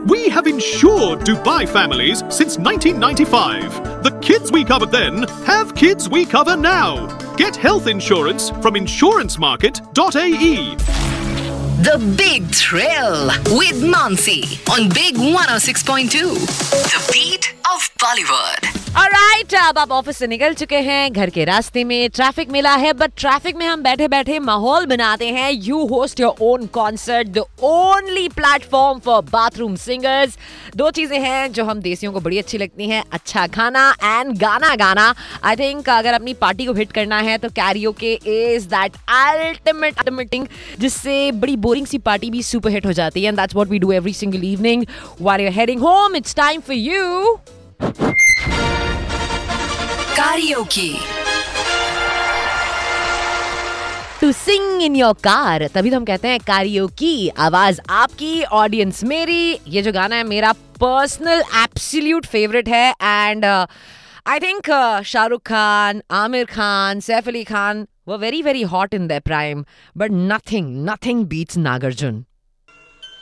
We have insured Dubai families since 1995. The kids we covered then have kids we cover now. Get health insurance from insurancemarket.ae. The Big Thrill with Mansi on Big 106.2. The beat of Bollywood. Alright, अब आप office से निकल चुके हैं, घर के रास्ते में ट्रैफिक मिला है, बट ट्रैफिक में हम बैठे बैठे माहौल बनाते हैं. You host your own concert, the only platform for bathroom singers. दो चीजें हैं जो हम देसियों को बड़ी अच्छी लगती हैं, अच्छा खाना एंड गाना गाना. आई थिंक अगर अपनी पार्टी को हिट करना है तो karaoke is that ultimate thing, जिससे बड़ी बोरिंग सी पार्टी भी सुपर हिट हो जाती है. And that's what we do every single evening while you are heading home. It's time for you Karaoke. To sing in your car. तभी तो हम कहते हैं कैरियोकी. आवाज आपकी, ऑडियंस मेरी. ये जो गाना है मेरा पर्सनल एब्सोल्यूट फेवरेट है. And I think Shahrukh Khan, Aamir Khan, Saif Ali Khan were very very hot in their prime, but nothing beats Nagarjun.